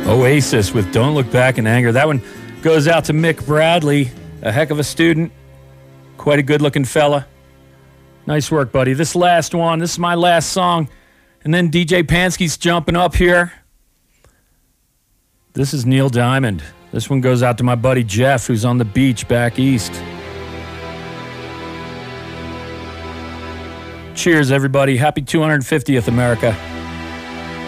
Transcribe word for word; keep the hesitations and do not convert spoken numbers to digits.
Oasis with Don't Look Back in Anger. That one goes out to Mick Bradley, a heck of a student, quite a good-looking fella. Nice work, buddy. This last one, this is my last song, and then D J Pansky's jumping up here. This is Neil Diamond. This one goes out to my buddy Jeff, who's on the beach back east. Cheers, everybody. Happy two hundred fiftieth, America.